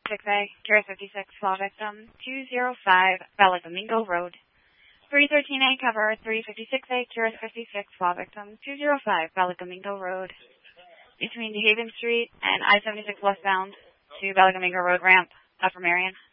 6A, Curious 56, fall victim, 205 Bella Domingo Road. 313A, cover 356A, Curious 56, fall victim, 205 Bella Domingo Road. Between Haven Street and I-76 westbound to Bella Domingo Road ramp, Upper Marion.